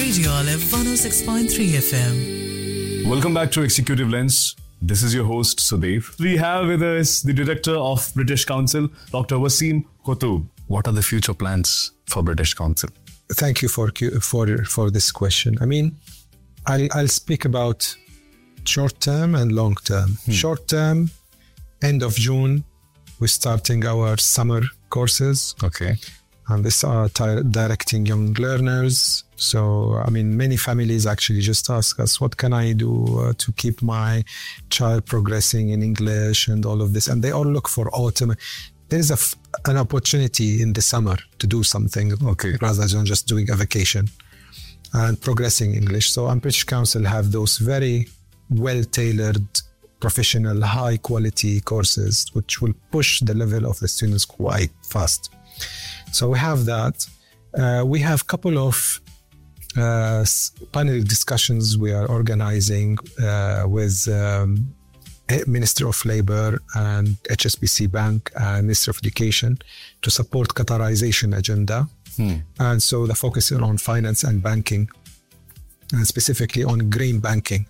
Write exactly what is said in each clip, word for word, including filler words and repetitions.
Radio Olive one oh six point three F M. Welcome back to Executive Lens. This is your host, Sudev. We have with us the Director of British Council, Doctor Waseem Kutub. What are the future plans for British Council? Thank you for for for this question. I mean, I'll, I'll speak about short term and long term. Hmm. Short term, end of June, we're starting our summer courses. Okay. And this are t- directing young learners. So, I mean, many families actually just ask us, what can I do uh, to keep my child progressing in English and all of this? And they all look for autumn. There is a f- an opportunity in the summer to do something okay. rather than just doing a vacation and progressing English. So, um, British Council have those very well-tailored, professional, high-quality courses which will push the level of the students quite fast. So we have that. Uh, we have a couple of uh, panel discussions we are organizing uh, with um, Ministry of Labour and H S B C Bank and Ministry of Education to support Qatarization agenda. Hmm. And so the focus is on finance and banking, and specifically on green banking.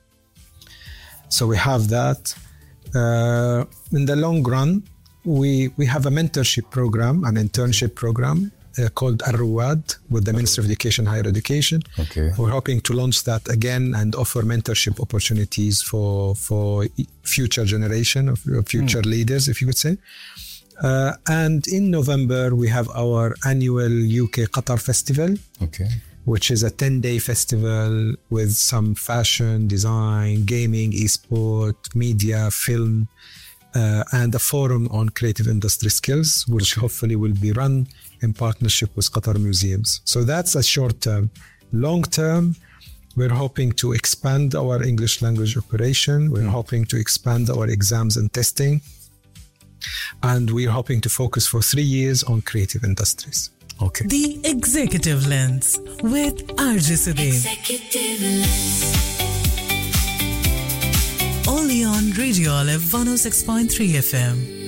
So we have that. Uh, in the long run, We we have a mentorship program, an internship program uh, called Al-Ruwad with the Ministry of Education, Higher Education. Okay. We're hoping to launch that again and offer mentorship opportunities for for future generation of future mm. leaders, if you could say. Uh, and in November, we have our annual U K Qatar Festival. Okay. Which is a ten-day festival with some fashion, design, gaming, e-sport, media, film, Uh, and a forum on creative industry skills, which hopefully will be run in partnership with Qatar Museums. So that's a short term. Long term, we're hoping to expand our English language operation. We're mm. hoping to expand our exams and testing. And we're hoping to focus for three years on creative industries. Okay. The Executive Lens with R J Sudev. Executive Lens. Only on Radio Olive one oh six point three F M.